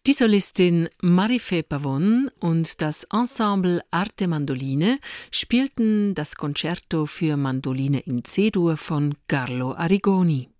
Die Solistin Marifé Pavón und das Ensemble Arte Mandoline spielten das Concerto für Mandoline in C-Dur von Carlo Arrigoni.